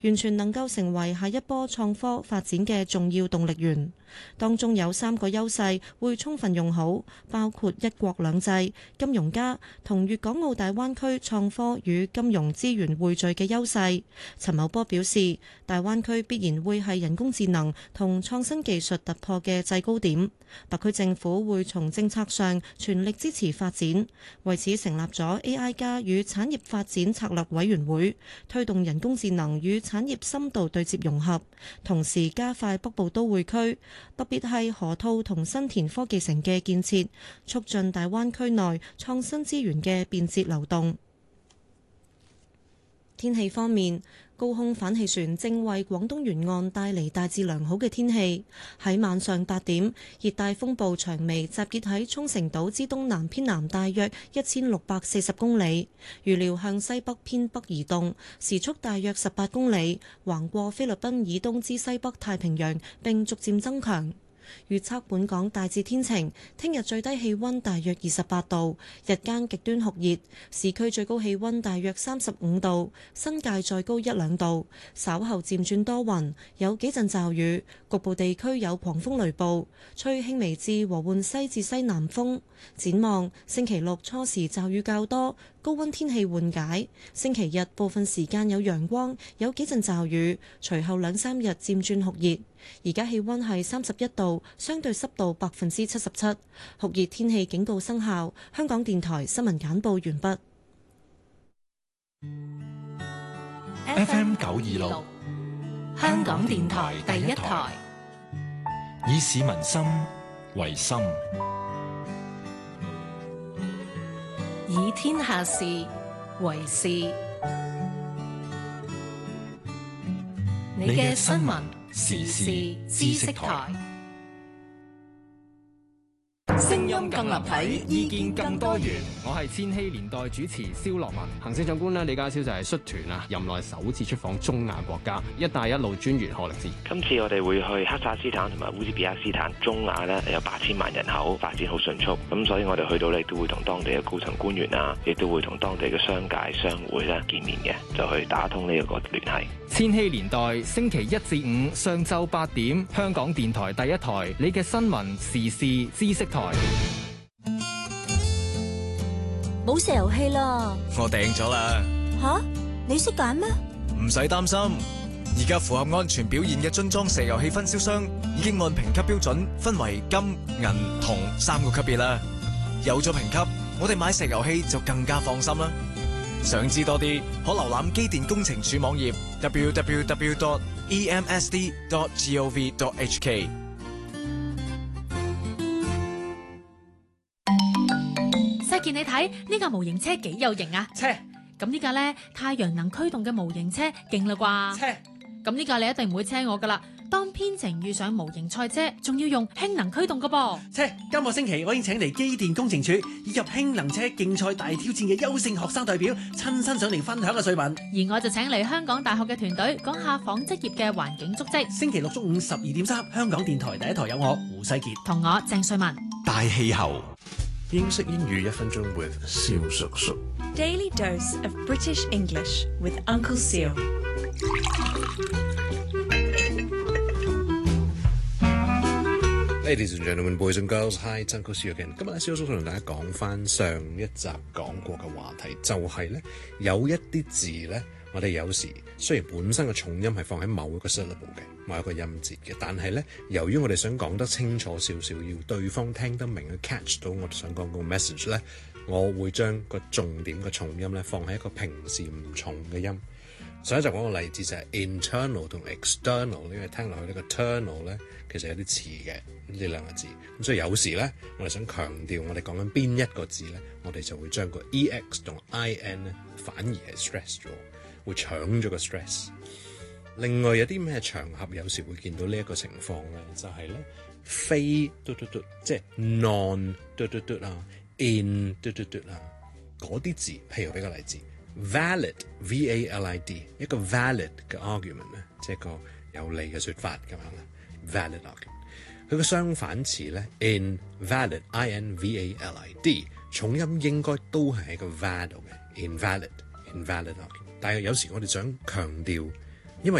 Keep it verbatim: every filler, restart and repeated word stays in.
完全能夠成為下一波創科發展嘅重要動力源。當中有三個優勢會充分用好，包括一國兩制、金融家同粵港澳大灣區創科與金融資源匯聚嘅優勢。陳茂波表示，大灣區必然會係人工智能同創新技術突破嘅制高點，特區政府會從政策上全力支持發展，為此成立咗 A I 加與產業發展策略委員會，推動人工智能與產業深度對接融合，同時加快北部都會區，特別係河套同新田科技城嘅建設，促進大灣區內創新資源嘅便捷流動。天氣方面，高空反氣旋正為廣東沿岸帶嚟大致良好嘅天氣。喺晚上八點，熱帶風暴長眉集結喺沖繩島之東南偏南大約一千六百四十公里，預料向西北偏北移動，時速大約十八公里，橫過菲律賓以東之西北太平洋，並逐漸增強。預測本港大致天晴，聽日最低氣溫大約二十八度，日間極端酷熱，市區最高氣溫大約三十五度，新界再高一兩度。稍後漸轉多雲，有幾陣驟雨，局部地區有狂風雷暴，吹輕微至和緩西至西南風。展望星期六初時驟雨較多，高溫天氣緩解。星期日部分時間有陽光，有幾陣驟雨，隨後兩三日漸轉酷熱。而家氣溫係三十一度，相對濕度百分之七十七，酷熱天氣警告生效。香港電台新聞簡報完畢。 F M 九二六，香港電台第一台，以市民心為心， 以天下事為事。你嘅新聞時事知識台， 聲音更立體，意見更多元。 我係千禧年代主持蕭樂文。行政長官咧李家超就係率團啊，任內首次出訪中亞國家，一帶一路專員賀力志。 今次我哋會去哈薩斯坦同埋烏茲別克斯坦。中亞咧有八千萬人口，發展好迅速，咁所以我哋去到咧都會同當地嘅高層官員啊，亦都會同當地嘅商界商會咧見面嘅，就去打通呢一個聯繫。 千禧年代星期一至五上晝八點，香港電台第一台，你嘅新聞時事知識台。 冇石油氣啦， 我訂咗啦。 吓，你識揀咩？ 唔使擔心，而家符合安全表現嘅樽裝石油氣分銷商已經按評級標準分為金、銀、銅三個級別啦。有咗評級，我哋買石油氣就更加放心啦。想知多啲，可瀏覽機電工程署網頁 double-u double-u double-u dot e m s d dot gov dot h k。 見你睇呢架模型車幾有型啊！ 車咁呢架呢，太陽能驅動嘅模型車勁啦啩！ 車咁呢架你一定唔會車我噶啦。當編程遇上模型賽車，仲要用氫能驅動噶噃。 車今個星期我已經請嚟機電工程署以及氫能車競賽大挑戰嘅優勝學生代表親身上嚟分享嘅瑞文， 而我就請嚟香港大學嘅團隊講下紡織業嘅環境足跡。 星期六中午十二點三，香港電台第一台有我胡世傑同我鄭瑞文。 大氣候。 英式英語一分鐘 with 蕭叔叔。 Daily dose of British English with Uncle Seal。 Ladies and gentlemen, boys and girls, hi, it's Uncle Seal again。今日咧，蕭叔叔同大家講翻上一集講過嘅話題，就係咧有一啲字咧，我哋有時雖然本身嘅重音係放喺某一個 syllable 嘅。某一個音節嘅，但係咧，由於我哋想講得清楚少少，要對方聽得明去 catch 到我哋想講個 message 咧，我會將個重點嘅重音咧放喺一個平時唔重嘅音。上一集講個例子就係 internal 同 external， 因為聽落去呢個 ternal 咧其實有啲似嘅呢兩個字，咁所以有時咧我哋想強調我哋講緊邊一個字咧，我哋就會將個 ex 同 in 咧反而係 stress 咗，會搶咗個 stress。另外有啲咩場合有時會見到呢一個情況咧，就係、是、咧非嘟嘟嘟，即係 non 嘟嘟嘟啊 ，in 嘟嘟嘟啊，嗰啲字，譬如俾個例子 ，valid v a l i d 一個 valid 嘅 argument 咧，即係個有利嘅説法咁樣啦 ，valid argument。佢個相反詞咧 invalid i n v a l i d 重音應該都係喺個 valid 嘅 invalid invalid argument，但係有時我哋想強調。